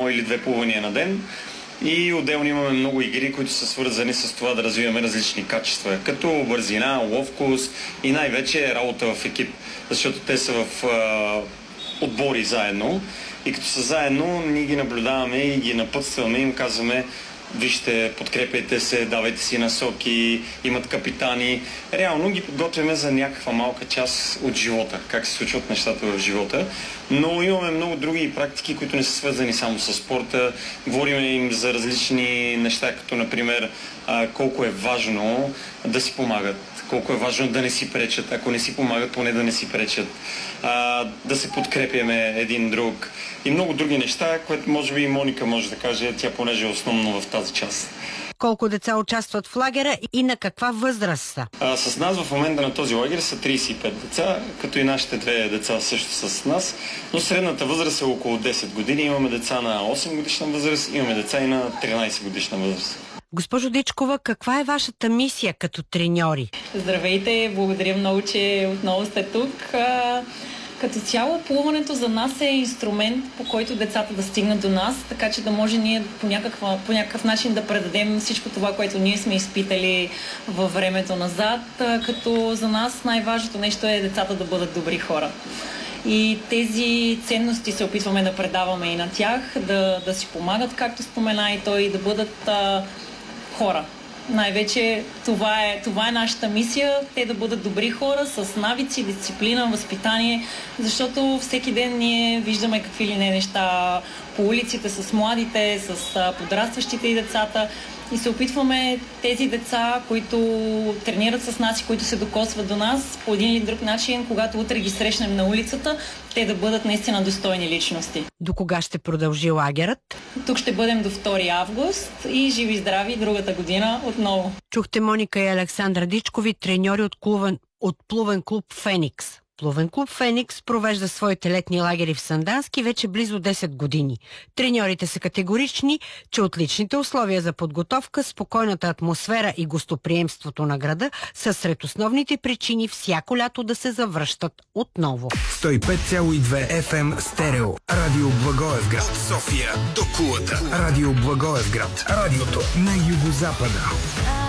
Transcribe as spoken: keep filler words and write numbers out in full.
едно или две плувания на ден. И отделно имаме много игри, които са свързани с това да развиваме различни качества, като бързина, ловкост и най-вече работа в екип, защото те са в а, отбори заедно и като са заедно, ние ги наблюдаваме и ги напътстваме и им казваме: вижте, подкрепяйте се, давайте си насоки, имат капитани. Реално ги подготвяме за някаква малка част от живота, как се случват нещата в живота. Но имаме много други практики, които не са свързани само с спорта. Говорим им за различни неща, като например колко е важно да си помагат, колко е важно да не си пречат, ако не си помагат, поне да не си пречат, а, да се подкрепяме един друг и много други неща, което може би и Моника може да каже, тя понеже е основно в тази част. Колко деца участват в лагера и на каква възраст са? А, с нас в момента на този лагер са трийсет и пет деца, като и нашите две деца също са с нас, но средната възраст е около десет години. Имаме деца на осем годишна възраст, имаме деца и на тринайсет годишна възраст. Госпожо Дичкова, каква е вашата мисия като треньори? Здравейте, благодаря много, че отново сте тук. Като цяло плуването за нас е инструмент, по който децата да стигнат до нас, така че да може ние по, някаква, по някакъв начин да предадем всичко това, което ние сме изпитали във времето назад, като за нас най-важното нещо е децата да бъдат добри хора. И тези ценности се опитваме да предаваме и на тях, да, да си помагат, както спомена и той, да бъдат а, хора. Най-вече това е, това е нашата мисия, те да бъдат добри хора с навици, дисциплина, възпитание, защото всеки ден ние виждаме какви ли не неща по улиците с младите, с подрастващите и децата и се опитваме тези деца, които тренират с нас и които се докосват до нас по един или друг начин, когато утре ги срещнем на улицата, те да бъдат наистина достойни личности. До кога ще продължи лагерът? Тук ще бъдем до втори август и живи и здрави другата година отново. Чухте Моника и Александра Дичкови, треньори от, клубен, от плувен клуб Феникс. Плувен клуб Феникс провежда своите летни лагери в Сандански вече близо десет години. Треньорите са категорични, че отличните условия за подготовка, спокойната атмосфера и гостоприемството на града са сред основните причини всяко лято да се завръщат отново. сто и пет цяло и две еф ем стерео. Радио Благоевград. От София до Кулата. Радио Благоевград. Радиото на югозапада.